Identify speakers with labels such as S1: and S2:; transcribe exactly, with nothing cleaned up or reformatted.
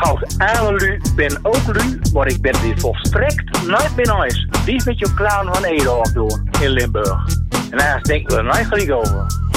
S1: Als alle lui ben ook lui, maar ik ben weer volstrekt nooit meer huis. Die met je clown van Edo doen in Limburg. En daar denken we er eigenlijk over.